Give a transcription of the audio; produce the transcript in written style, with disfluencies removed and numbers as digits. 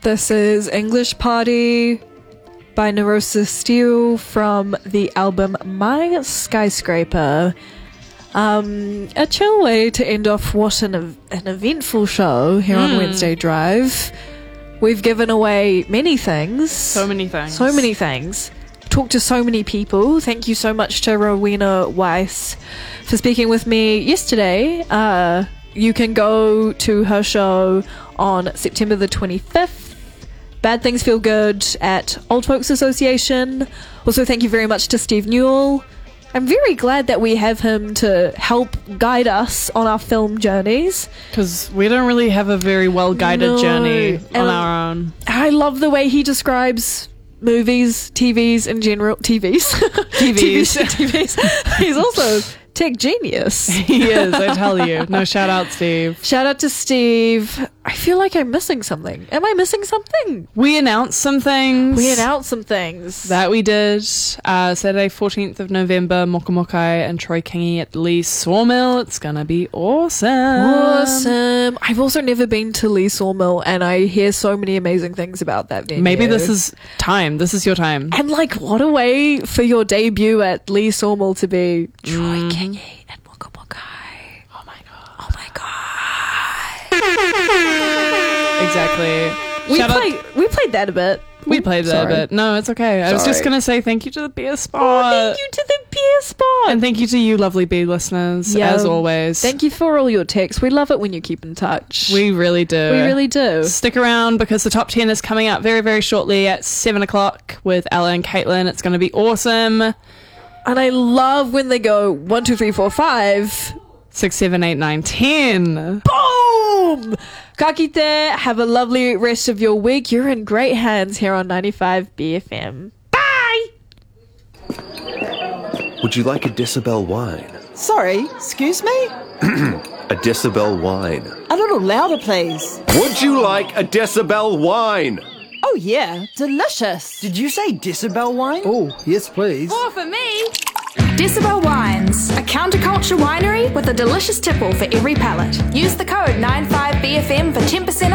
This is English Party by Neurosis Steel from the album My Skyscraper. A chill way to end off what an eventful show here on Wednesday Drive. We've given away many things. So many things. Talked to so many people. Thank you so much to Rowena Weiss for speaking with me yesterday. You can go to her show on September the 25th. Bad Things Feel Good at Old Folks Association. Also, thank you very much to Steve Newell. I'm very glad that we have him to help guide us on our film journeys. Because we don't really have a very well-guided journey on our own. I love the way he describes movies, TVs in general. TVs. He's also tech genius. He is, I tell you. No, shout out, Steve. Shout out to Steve. I feel like I'm missing something. Am I missing something? We announced some things. That we did. Saturday, 14th of November, Mokamokai and Troy Kingi at Lee Sawmill. It's gonna be awesome. I've also never been to Lee Sawmill, and I hear so many amazing things about that venue. Maybe this is time. This is your time. And what a way for your debut at Lee Sawmill to be Troy Kingi at Mokamokai. Oh my god. Exactly. We played that a bit. We played that a bit. No, it's okay. I was just going to say thank you to the beer spot. Thank you to the beer spot. And thank you to you lovely bee listeners, as always. Thank you for all your texts. We love it when you keep in touch. We really do. Stick around because the top 10 is coming up very, very shortly at 7 o'clock with Ella and Caitlin. It's going to be awesome. And I love when they go 1, 2, 3, 4, 5, 6, 7, 8, 9, 10. Boom! Ka kite, have a lovely rest of your week. You're in great hands here on 95 BFM. Bye! Would you like a Decibel wine? Sorry, excuse me? A Decibel wine. A little louder, please. Would you like a Decibel wine? Oh yeah, delicious. Did you say Decibel wine? Oh, yes please. More for me. Decibel Wines, a counterculture winery with a delicious tipple for every palate. Use the code 95BFM for 10%